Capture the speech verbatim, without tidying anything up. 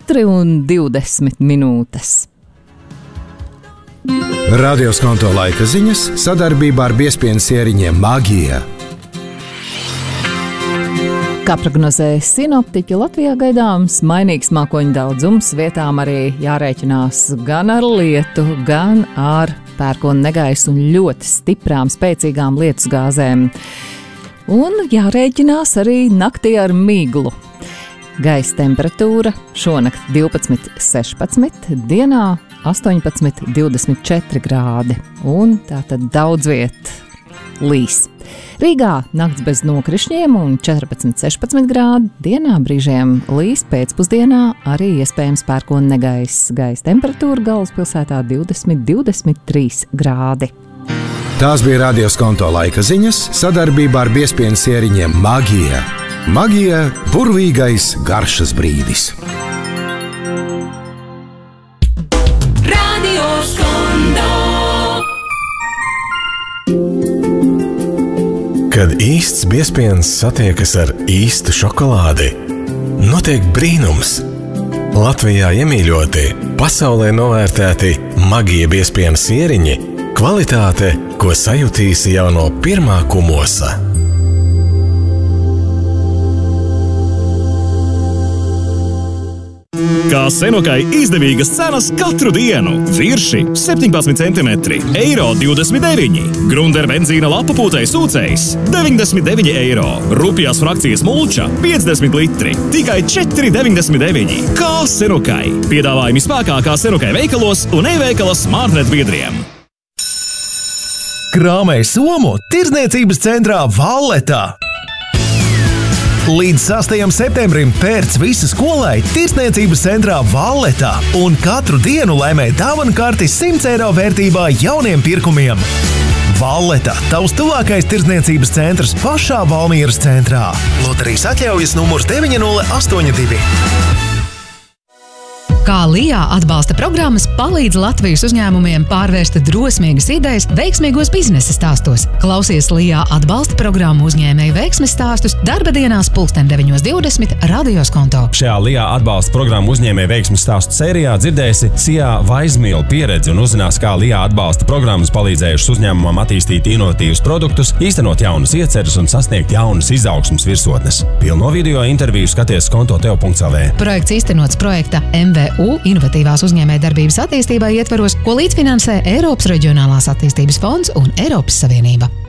četri un divdesmit minūtes. Radio Skonto laika ziņas sadarbībā ar biezpienas ieriņiem Magija. Kā prognozē sinoptiķi, Latvijā gaidāms mainīgs mākoņu daudzums, vietām arī jārēķinās gan ar lietu, gan ar pērkonu negaisu un ļoti stiprām, spēcīgām lietusgāzēm. Un jārēķinās arī naktī ar miglu. Gaisa temperatūra šonakt divpadsmit sešpadsmit, dienā astoņpadsmit divdesmit četri grādi, un tātad daudz viet līs. Rīgā nakts bez nokrišņiem un četrpadsmit sešpadsmit grādi, dienā brīžiem līs, pēcpusdienā arī iespējams pērkona negaiss. Gaisa temperatūra galvaspilsētā divdesmit divdesmit trīs grādi. Tās bija Radio Skonto laika ziņas sadarbībā ar biezpienas ieriņiem Magija. Magija – burvīgais garšas brīdis. Radio Skonto. Kad īsts biezpiens satiekas ar īstu šokolādi, notiek brīnums. Latvijā iemīļoti, pasaulē novērtēti Magija biezpienas ieriņi, kvalitāte, ko sajutīsi jau no pirmā kumosa. Kā Senokai izdevīgas cenas katru dienu. Virši septiņpadsmit centimetri, eiro divdesmit deviņi. Grunder benzīna lapapūtai sūcējs deviņdesmit deviņi eiro. Rupjās frakcijas mulča piecdesmit litri, tikai četri deviņdesmit deviņi. Kā Senokai. Piedāvājumi spēkā kā Senokai veikalos un e-veikala Smartnet biedriem. Krāmēj somu tirdzniecības centrā Valletā. Līdz sastajam septembrim pērc visa skolai tirdzniecības centrā Valletā un katru dienu laimē dāvanu karti simt eiro vērtībā jauniem pirkumiem. Valleta, tavs tuvākais tirdzniecības centrs pašā Valmieras centrā. Loterijas atļaujas numurs deviņi nulle astoņi divi. Kā Lijā atbalsta programmas palīdz Latvijas uzņēmumiem pārvērst drosmīgas idejas veiksmīgos biznesa stāstos. Klausies Lijā atbalsta programmu uzņēmēju veiksmes stāstus darba dienās pulksten deviņos divdesmit Radio Skonto. Šajā Lijā atbalsta programmu uzņēmēju veiksmes stāstu sērijā dzirdēsi Sijā Vaizmīla pieredzi un uzzinās, kā Lijā atbalsta programmas palīdzējušas uzņēmumam attīstīt inovatīvus produktus, īstenot jaunas ieceres un sasniegt jaunas izaugsmas virsotnes. Pilno video interviju skaties skonto tev punkts el vē. Projekts īstenots projekta M V U inovatīvās uzņēmējdarbības attīstībai ietveros, ko līdzfinansē Eiropas Reģionālās attīstības fonds un Eiropas Savienība.